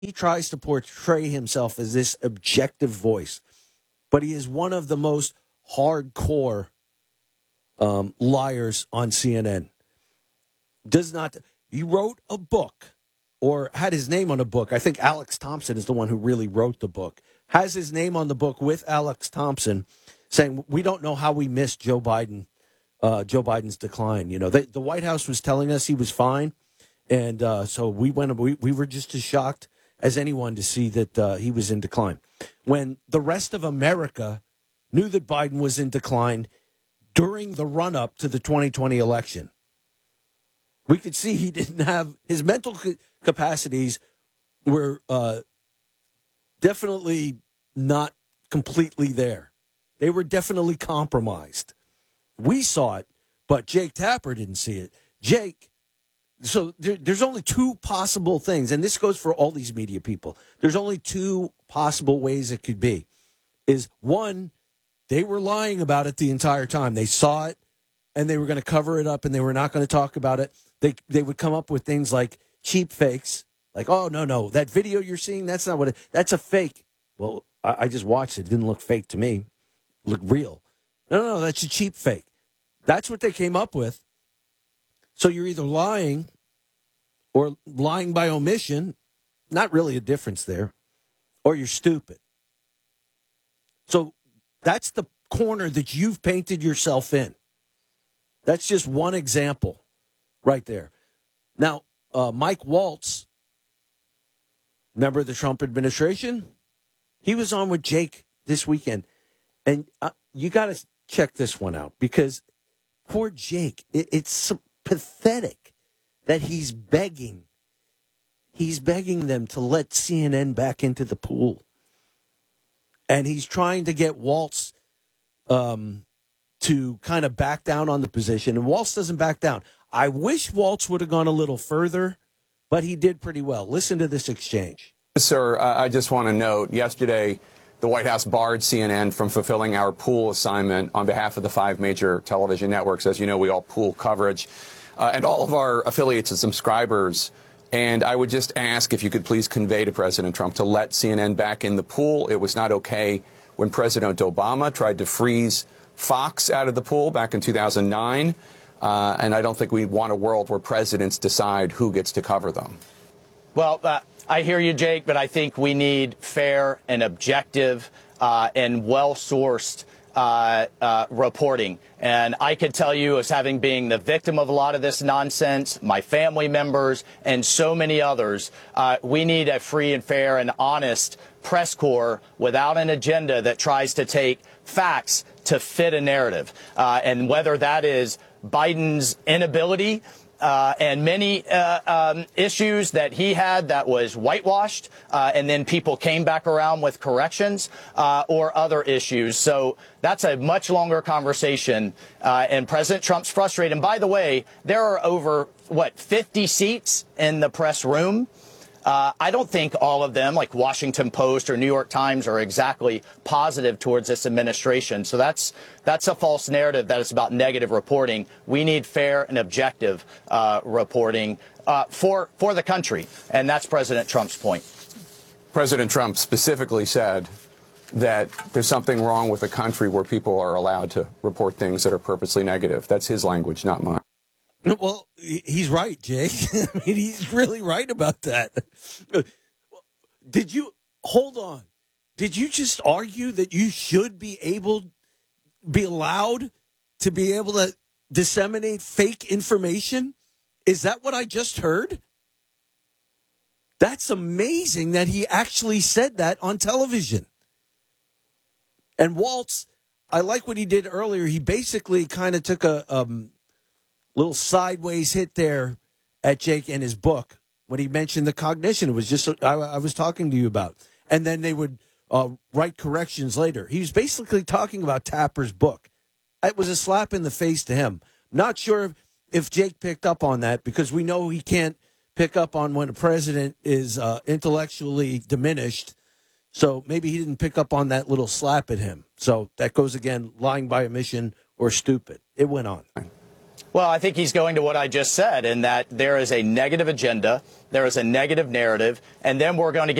he tries to portray himself as this objective voice, but he is one of the most hardcore liars on CNN. Does not. He wrote a book or had his name on a book. I think Alex Thompson is the one who really wrote the book. Has his name on the book with Alex Thompson saying, we don't know how we missed Joe Biden's decline. You know, the White House was telling us he was fine. And so we were just as shocked as anyone to see that he was in decline. When the rest of America knew that Biden was in decline during the run-up to the 2020 election, we could see he didn't have his mental capacities were definitely not completely there. They were definitely compromised. We saw it, but Jake Tapper didn't see it. So there's only two possible things, and this goes for all these media people. There's only two possible ways it could be. Is one, they were lying about it the entire time. They saw it, and they were going to cover it up, and they were not going to talk about it. They would come up with things like cheap fakes, like, oh, no, that video you're seeing, that's not that's a fake. Well, I just watched it. It didn't look fake to me. It looked real. No, that's a cheap fake. That's what they came up with. So you're either lying or lying by omission, not really a difference there, or you're stupid. So that's the corner that you've painted yourself in. That's just one example right there. Now, Mike Waltz, member of the Trump administration, he was on with Jake this weekend. And you got to check this one out because poor Jake, it's so pathetic that he's begging them to let CNN back into the pool. And he's trying to get Waltz to kind of back down on the position. And Waltz doesn't back down. I wish Waltz would have gone a little further, but he did pretty well. Listen to this exchange. Sir, I just want to note, yesterday, the White House barred CNN from fulfilling our pool assignment on behalf of the 5 major television networks. As you know, we all pool coverage and all of our affiliates and subscribers. And I would just ask if you could please convey to President Trump to let CNN back in the pool. It was not okay when President Obama tried to freeze Fox out of the pool back in 2009. And I don't think we want a world where presidents decide who gets to cover them. Well, I hear you, Jake, but I think we need fair and objective and well-sourced reporting. And I could tell you, as having been the victim of a lot of this nonsense, my family members and so many others, we need a free and fair and honest press corps without an agenda that tries to take facts to fit a narrative. And whether that is Biden's inability and many issues that he had that was whitewashed, and then people came back around with corrections, or other issues. So that's a much longer conversation, and President Trump's frustrated. And by the way, there are over, 50 seats in the press room. I don't think all of them, like Washington Post or New York Times, are exactly positive towards this administration. So that's a false narrative that is about negative reporting. We need fair and objective reporting for the country, and that's President Trump's point. President Trump specifically said that there's something wrong with a country where people are allowed to report things that are purposely negative. That's his language, not mine. Well, he's right, Jake. I mean, he's really right about that. Hold on. Did you just argue that you should be allowed to be able to disseminate fake information? Is that what I just heard? That's amazing that he actually said that on television. And Waltz, I like what he did earlier. He basically kind of took a little sideways hit there at Jake and his book when he mentioned the cognition. It was just I was talking to you about. And then they would write corrections later. He was basically talking about Tapper's book. It was a slap in the face to him. Not sure if Jake picked up on that, because we know he can't pick up on when a president is intellectually diminished. So maybe he didn't pick up on that little slap at him. So that goes again, lying by omission or stupid. It went on. Well, I think he's going to what I just said, in that there is a negative agenda, there is a negative narrative, and then we're going to get